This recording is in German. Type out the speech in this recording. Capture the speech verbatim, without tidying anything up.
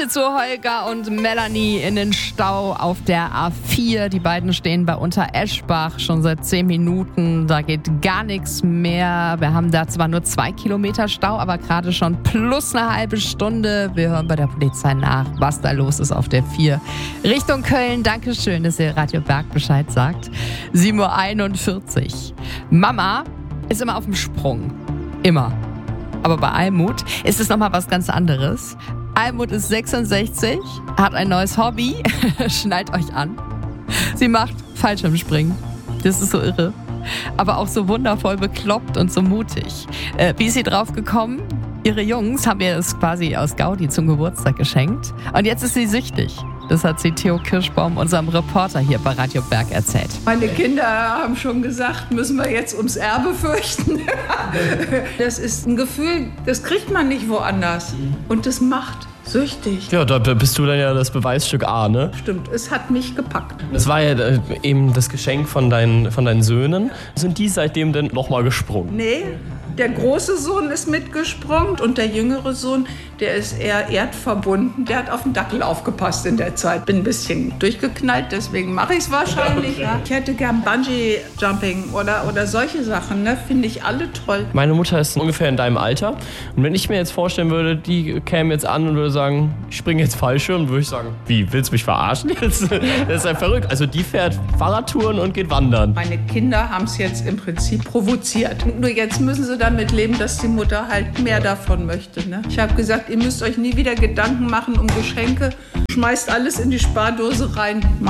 Grüße zu Holger und Melanie in den Stau auf der A vier. Die beiden stehen bei Untereschbach schon seit zehn Minuten. Da geht gar nichts mehr. Wir haben da zwar nur zwei Kilometer Stau, aber gerade schon plus eine halbe Stunde. Wir hören bei der Polizei nach, was da los ist auf der vier. Richtung Köln, Dankeschön, dass ihr Radio Berg Bescheid sagt. sieben Uhr einundvierzig. Mama ist immer auf dem Sprung. Immer. Aber bei Almut ist es nochmal was ganz anderes. Almut ist sechsundsechzig, hat ein neues Hobby. Schnallt euch an. Sie macht Fallschirmspringen. Das ist so irre. Aber auch so wundervoll bekloppt und so mutig. Äh, wie ist sie drauf gekommen? Ihre Jungs haben ihr das quasi aus Gaudi zum Geburtstag geschenkt. Und jetzt ist sie süchtig. Das hat sie Theo Kirschbaum, unserem Reporter hier bei Radio Berg, erzählt. Meine Kinder haben schon gesagt, müssen wir jetzt ums Erbe fürchten. Das ist ein Gefühl, das kriegt man nicht woanders. Und das macht süchtig. Ja, da bist du dann ja das Beweisstück A, ne? Stimmt, es hat mich gepackt. Das war ja äh, eben das Geschenk von deinen, von deinen Söhnen. Sind die seitdem denn nochmal gesprungen? Nee, der große Sohn ist mitgesprungen und der jüngere Sohn, der ist eher erdverbunden. Der hat auf den Dackel aufgepasst in der Zeit. Bin ein bisschen durchgeknallt, deswegen mache ich es wahrscheinlich. Okay. Ich hätte gern Bungee-Jumping oder, oder solche Sachen, ne? Finde ich alle toll. Meine Mutter ist ungefähr in deinem Alter. Und wenn ich mir jetzt vorstellen würde, die käme jetzt an und würde sagen, ich springe jetzt Fallschirm, würde ich sagen, wie, willst du mich verarschen jetzt? Das ist ja verrückt. Also die fährt Fahrradtouren und geht wandern. Meine Kinder haben es jetzt im Prinzip provoziert. Nur jetzt müssen sie damit leben, dass die Mutter halt mehr davon möchte. Ne? Ich habe gesagt, ihr müsst euch nie wieder Gedanken machen um Geschenke. Schmeißt alles in die Spardose rein.